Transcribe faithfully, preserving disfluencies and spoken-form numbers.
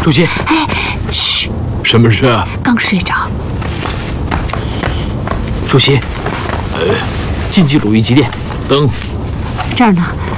主席， 哎，嘘， 什么事啊？ 刚睡着。 主席，呃，禁忌鲁豫极殿灯， 这儿呢。